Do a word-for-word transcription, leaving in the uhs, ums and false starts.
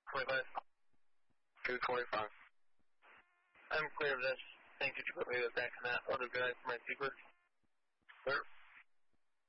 twenty-five. two twenty-five. I'm clear of this. Thank you to put me back in that other guy for my secret. Sir.